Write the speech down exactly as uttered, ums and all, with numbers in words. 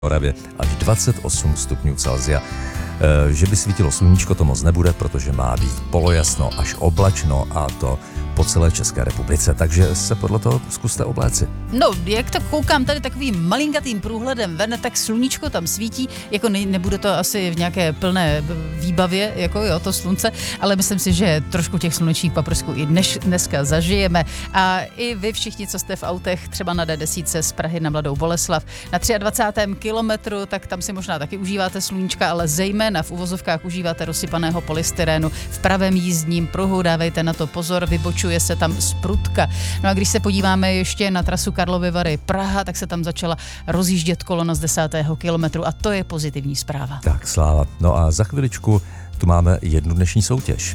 Moravě až dvacet osm stupňů Celsia. E, že by svítilo sluníčko, to moc nebude, protože má být polojasno až oblačno a to po celé České republice, takže se podle toho zkuste obléci. No, jak to koukám tady takovým malinkatým průhledem ven, tak sluníčko tam svítí, jako ne, nebude to asi v nějaké plné výbavě, jako jo, to slunce, ale myslím si, že trošku těch slunečních paprsků i dnes, dneska zažijeme. A i vy všichni, co jste v autech, třeba na D deset z Prahy na Mladou Boleslav, na dvacátém třetím kilometru, tak tam si možná taky užíváte sluníčka, ale zejména v uvozovkách užíváte rozsypaného polystyrénu. V pravém jízdním pruhu dávejte na to pozor, vybočuje se tam sprutka. No a když se podíváme ještě na trasu Karlovy Vary Praha, tak se tam začala rozjíždět kolona z desátého kilometru a to je pozitivní zpráva. Tak, sláva. No a za chviličku tu máme jednu dnešní soutěž.